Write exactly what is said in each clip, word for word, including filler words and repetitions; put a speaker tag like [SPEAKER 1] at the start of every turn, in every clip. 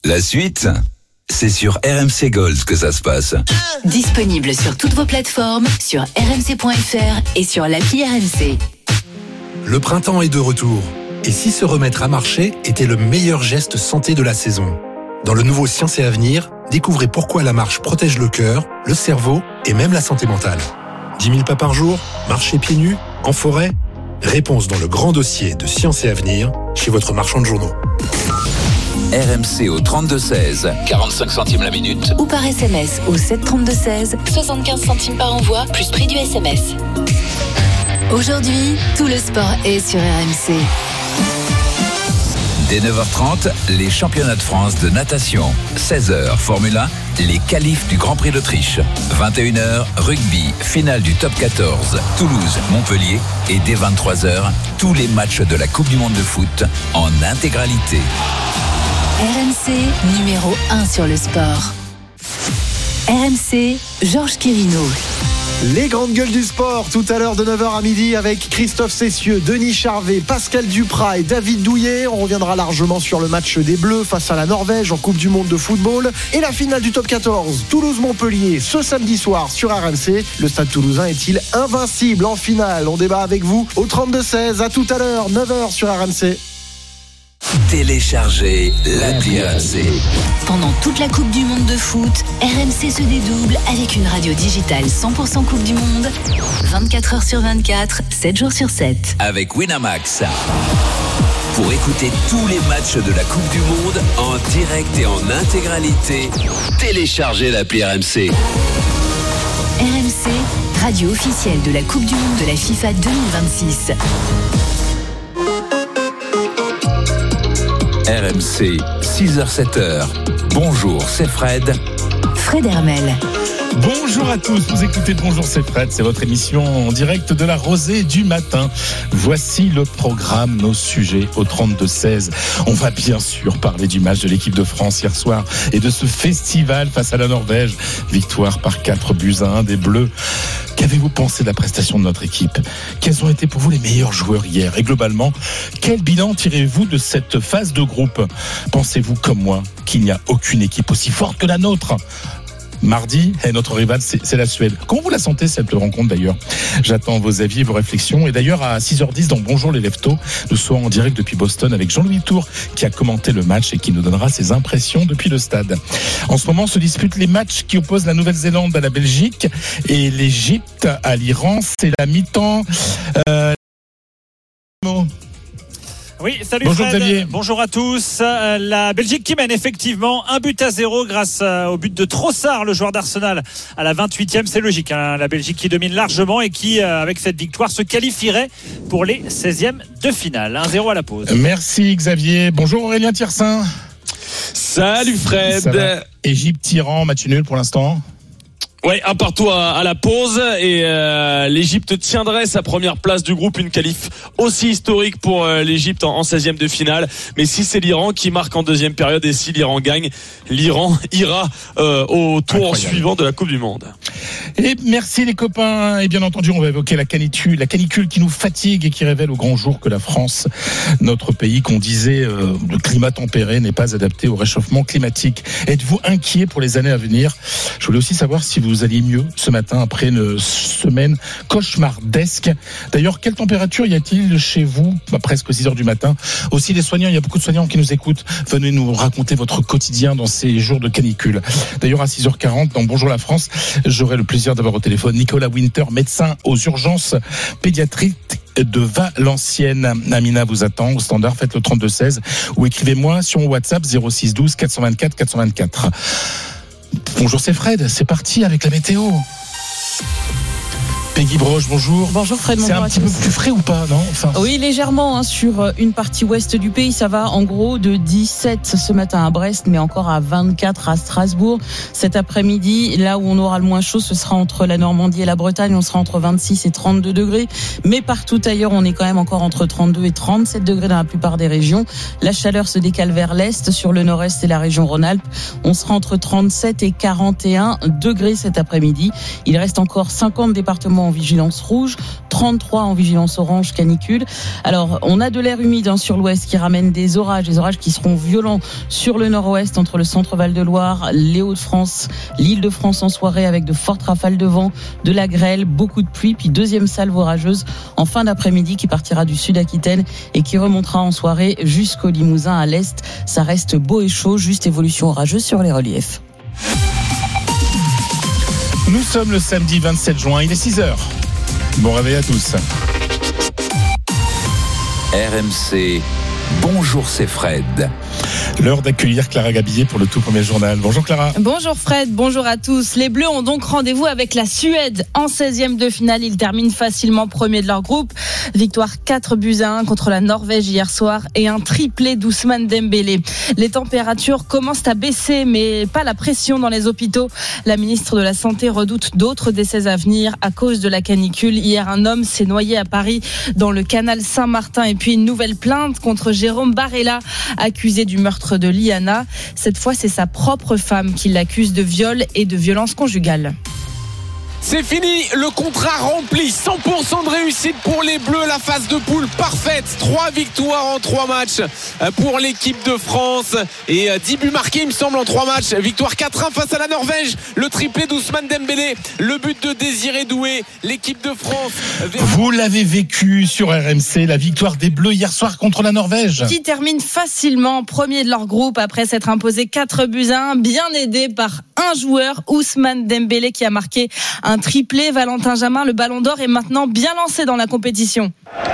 [SPEAKER 1] La suite, c'est sur R M C Gold que ça se passe.
[SPEAKER 2] Disponible sur toutes vos plateformes, sur r m c point f r et sur l'appli R M C.
[SPEAKER 3] Le printemps est de retour. Et si se remettre à marcher était le meilleur geste santé de la saison? Dans le nouveau Science et Avenir, découvrez pourquoi la marche protège le cœur, le cerveau et même la santé mentale. dix mille pas par jour, marcher pieds nus, en forêt? Réponse dans le grand dossier de Science et Avenir, chez votre marchand de journaux.
[SPEAKER 1] R M C au trente-deux seize, quarante-cinq centimes la minute.
[SPEAKER 2] Ou par S M S au sept trente-deux seize, soixante-quinze centimes par envoi, plus prix du S M S. Aujourd'hui, tout le sport est sur R M C.
[SPEAKER 1] Dès neuf heures trente, les championnats de France de natation. seize heures, Formule un, les qualifs du Grand Prix d'Autriche. vingt et une heures, rugby, finale du top quatorze, Toulouse, Montpellier. Et dès vingt-trois heures, tous les matchs de la Coupe du Monde de foot en intégralité.
[SPEAKER 2] R M C, numéro un sur le sport. R M C, Georges Quirino.
[SPEAKER 4] Les grandes gueules du sport, tout à l'heure de neuf heures à midi avec Christophe Cessieux, Denis Charvet, Pascal Duprat et David Douillet. On reviendra largement sur le match des Bleus face à la Norvège en Coupe du Monde de football et la finale du top quatorze, Toulouse-Montpellier, ce samedi soir sur R M C. Le Stade Toulousain est-il invincible en finale? On débat avec vous au trente-deux seize. À tout à l'heure, neuf heures sur R M C.
[SPEAKER 1] Téléchargez l'appli R M C.
[SPEAKER 2] Pendant toute la Coupe du Monde de foot, R M C se dédouble avec une radio digitale cent pour cent Coupe du Monde, vingt-quatre heures sur vingt-quatre, sept jours sur sept.
[SPEAKER 1] Avec Winamax. Pour écouter tous les matchs de la Coupe du Monde en direct et en intégralité, téléchargez l'appli R M C.
[SPEAKER 2] R M C, radio officielle de la Coupe du Monde de la FIFA deux mille vingt-six.
[SPEAKER 1] R M C, six heures sept heures. Bonjour, c'est Fred.
[SPEAKER 2] Fred Hermel.
[SPEAKER 5] Bonjour à tous, vous écoutez Bonjour c'est Fred, c'est votre émission en direct de la Rosée du matin. Voici le programme, nos sujets au trente-deux seize. On va bien sûr parler du match de l'équipe de France hier soir et de ce festival face à la Norvège. Victoire par quatre buts à un des Bleus. Qu'avez-vous pensé de la prestation de notre équipe? Quels ont été pour vous les meilleurs joueurs hier? Et globalement, quel bilan tirez-vous de cette phase de groupe? Pensez-vous comme moi qu'il n'y a aucune équipe aussi forte que la nôtre? Mardi, et notre rival, c'est, c'est la Suède. Comment vous la sentez, cette rencontre d'ailleurs? J'attends vos avis et vos réflexions. Et d'ailleurs, à six heures dix, dans Bonjour les Leftos, nous serons en direct depuis Boston avec Jean-Louis Tour, qui a commenté le match et qui nous donnera ses impressions depuis le stade. En ce moment, se disputent les matchs qui opposent la Nouvelle-Zélande à la Belgique et l'Égypte à l'Iran. C'est la mi-temps. Euh...
[SPEAKER 6] Oui, salut
[SPEAKER 5] Bonjour
[SPEAKER 6] Fred.
[SPEAKER 5] Xavier.
[SPEAKER 6] Bonjour à tous. Euh, la Belgique qui mène effectivement un but à zéro grâce euh, au but de Trossard, le joueur d'Arsenal, à la vingt-huitième. C'est logique, hein, la Belgique qui domine largement et qui, euh, avec cette victoire, se qualifierait pour les seizièmes de finale. un zéro à la pause.
[SPEAKER 5] Merci Xavier. Bonjour Aurélien Thiersin.
[SPEAKER 7] Salut Fred.
[SPEAKER 5] Égypte-Iran, match nul pour l'instant.
[SPEAKER 7] Ouais, un partout à, à la pause et euh, l'Égypte tiendrait sa première place du groupe, une qualif aussi historique pour euh, l'Égypte en, en seizième de finale. Mais si c'est l'Iran qui marque en deuxième période et si l'Iran gagne, l'Iran ira euh, au tour Incroyable. suivant de la Coupe du Monde.
[SPEAKER 5] Et merci les copains. Et bien entendu, on va évoquer la canicule, la canicule qui nous fatigue et qui révèle au grand jour que la France, notre pays qu'on disait euh, le climat tempéré, n'est pas adapté au réchauffement climatique. Êtes-vous inquiet pour les années à venir? Je voulais aussi savoir si vous alliez mieux ce matin après une semaine cauchemardesque. D'ailleurs, quelle température y a-t-il chez vous à presque six heures du matin? Aussi les soignants, il y a beaucoup de soignants qui nous écoutent. Venez nous raconter votre quotidien dans ces jours de canicule. D'ailleurs, à six heures quarante, dans Bonjour la France, j'aurai le plaisir d'avoir au téléphone Nicolas Winter, médecin aux urgences pédiatriques de Valenciennes. Amina vous attend au standard, faites le trente-deux seize ou écrivez-moi sur mon WhatsApp zéro six douze quatre cent vingt-quatre quatre cent vingt-quatre. Bonjour, c'est Fred, c'est parti avec la météo. Peggy Broche, bonjour.
[SPEAKER 8] Bonjour Fred,
[SPEAKER 5] c'est
[SPEAKER 8] bonjour.
[SPEAKER 5] C'est un petit peu plus frais ou pas, non enfin...
[SPEAKER 8] Oui, légèrement, hein, sur une partie ouest du pays, ça va en gros de dix-sept ce matin à Brest, mais encore à vingt-quatre à Strasbourg. Cet après-midi, là où on aura le moins chaud, ce sera entre la Normandie et la Bretagne, on sera entre vingt-six et trente-deux degrés. Mais partout ailleurs, on est quand même encore entre trente-deux et trente-sept degrés dans la plupart des régions. La chaleur se décale vers l'est, sur le nord-est et la région Rhône-Alpes. On sera entre trente-sept et quarante et un degrés cet après-midi. Il reste encore cinquante départements en vigilance rouge, trente-trois en vigilance orange canicule. Alors, on a de l'air humide hein, sur l'ouest qui ramène des orages, des orages qui seront violents sur le nord-ouest entre le centre Val-de-Loire, les Hauts-de-France, l'Île-de-France en soirée avec de fortes rafales de vent, de la grêle, beaucoup de pluie, puis deuxième salve orageuse en fin d'après-midi qui partira du sud-Aquitaine et qui remontera en soirée jusqu'au Limousin à l'est. Ça reste beau et chaud, juste évolution orageuse sur les reliefs.
[SPEAKER 5] Nous sommes le samedi vingt-sept juin, il est six heures. Bon réveil à tous.
[SPEAKER 1] R M C, bonjour, c'est Fred.
[SPEAKER 5] L'heure d'accueillir Clara Gabillet pour le tout premier journal. Bonjour Clara.
[SPEAKER 8] Bonjour Fred, bonjour à tous. Les Bleus ont donc rendez-vous avec la Suède en seizième de finale. Ils terminent facilement premier de leur groupe. Victoire quatre buts à un contre la Norvège hier soir et un triplé d'Ousmane Dembélé. Les températures commencent à baisser, mais pas la pression dans les hôpitaux. La ministre de la Santé redoute d'autres décès à venir à cause de la canicule. Hier, un homme s'est noyé à Paris dans le canal Saint-Martin. Et puis une nouvelle plainte contre Jérôme Barella, accusé du meurtre de Liana. Cette fois, c'est sa propre femme qui l'accuse de viol et de violence conjugale.
[SPEAKER 9] C'est fini, le contrat rempli, cent pour cent de réussite pour les Bleus, la phase de poule parfaite, trois victoires en trois matchs pour l'équipe de France et dix buts marqués il me semble en trois matchs, victoire quatre un face à la Norvège, le triplé d'Ousmane Dembélé, le but de Désiré Doué, l'équipe de France.
[SPEAKER 5] Vous l'avez vécu sur R M C, la victoire des Bleus hier soir contre la Norvège.
[SPEAKER 8] Qui termine facilement premier de leur groupe après s'être imposé quatre buts à un, bien aidé par un joueur, Ousmane Dembélé, qui a marqué un Un triplé. Valentin Jamin, le ballon d'or, est maintenant bien lancé dans la compétition.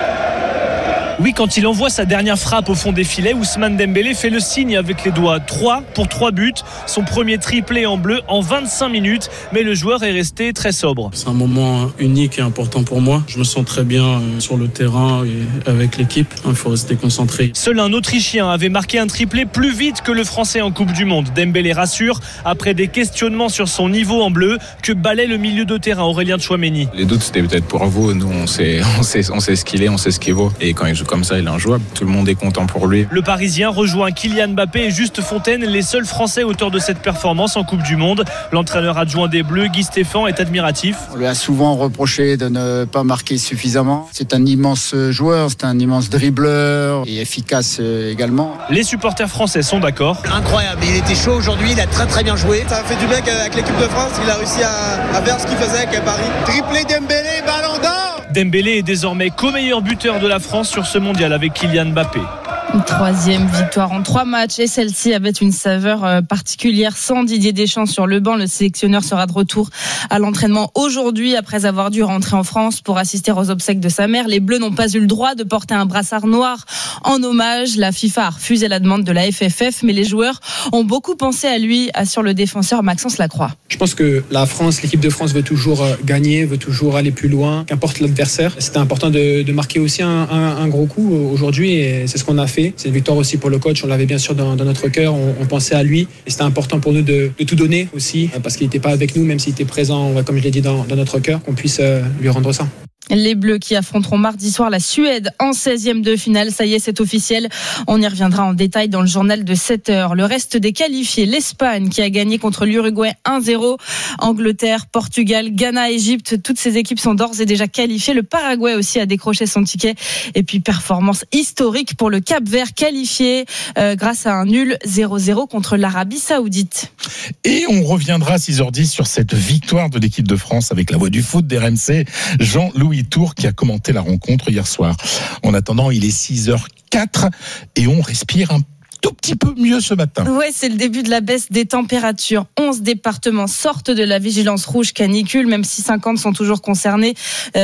[SPEAKER 10] Oui, quand il envoie sa dernière frappe au fond des filets, Ousmane Dembélé fait le signe avec les doigts. trois pour trois buts, son premier triplé en bleu en vingt-cinq minutes, mais le joueur est resté très sobre.
[SPEAKER 11] C'est un moment unique et important pour moi. Je me sens très bien sur le terrain et avec l'équipe. Il faut rester concentré.
[SPEAKER 10] Seul un Autrichien avait marqué un triplé plus vite que le Français en Coupe du Monde. Dembélé rassure, après des questionnements sur son niveau en bleu, que balaie le milieu de terrain Aurélien Tchouaméni.
[SPEAKER 12] Les doutes, c'était peut-être pour vous. Nous, on sait, on sait, on sait ce qu'il est, on sait ce qu'il vaut. Et quand il joue comme ça, il est injouable. Tout le monde est content pour lui.
[SPEAKER 10] Le Parisien rejoint Kylian Mbappé et Juste Fontaine, les seuls Français auteurs de cette performance en Coupe du Monde. L'entraîneur adjoint des Bleus, Guy Stéphane, est admiratif.
[SPEAKER 13] On lui a souvent reproché de ne pas marquer suffisamment. C'est un immense joueur, c'est un immense dribbleur et efficace également.
[SPEAKER 10] Les supporters français sont d'accord.
[SPEAKER 14] Incroyable, il était chaud aujourd'hui, il a très très bien joué. Ça a fait du bien avec l'équipe de France, il a réussi à, à faire ce qu'il faisait avec Paris. Triplé Dembélé, ballon d'or.
[SPEAKER 10] Dembélé est désormais co-meilleur buteur de la France sur ce mondial avec Kylian Mbappé.
[SPEAKER 8] Une troisième victoire en trois matchs et celle-ci avait une saveur particulière sans Didier Deschamps sur le banc. Le sélectionneur sera de retour à l'entraînement aujourd'hui après avoir dû rentrer en France pour assister aux obsèques de sa mère. Les Bleus n'ont pas eu le droit de porter un brassard noir en hommage. La FIFA a refusé la demande de la F F F, mais les joueurs ont beaucoup pensé à lui, assure le défenseur Maxence Lacroix.
[SPEAKER 15] Je pense que la France, l'équipe de France veut toujours gagner, veut toujours aller plus loin, qu'importe l'adversaire. C'était important de, de marquer aussi un, un, un gros coup aujourd'hui et c'est ce qu'on a fait. C'est une victoire aussi pour le coach, on l'avait bien sûr dans, dans notre cœur, on, on pensait à lui et c'était important pour nous de, de tout donner aussi parce qu'il n'était pas avec nous, même s'il était présent, comme je l'ai dit, dans, dans notre cœur, qu'on puisse euh, lui rendre ça.
[SPEAKER 8] Les Bleus qui affronteront mardi soir la Suède en seizième de finale. Ça y est, c'est officiel. On y reviendra en détail dans le journal de sept heures. Le reste des qualifiés, l'Espagne qui a gagné contre l'Uruguay un zéro. Angleterre, Portugal, Ghana, Égypte, toutes ces équipes sont d'ores et déjà qualifiées. Le Paraguay aussi a décroché son ticket. Et puis, performance historique pour le Cap-Vert qualifié euh, grâce à un nul zéro zéro contre l'Arabie Saoudite.
[SPEAKER 5] Et on reviendra à six heures dix sur cette victoire de l'équipe de France avec la voix du foot d'R M C, Jean-Louis Tour qui a commenté la rencontre hier soir. En attendant, il est six heures quatre et on respire un tout petit peu mieux ce matin.
[SPEAKER 8] Ouais, c'est le début de la baisse des températures. onze départements sortent de la vigilance rouge canicule, même si cinquante sont toujours concernés. Euh,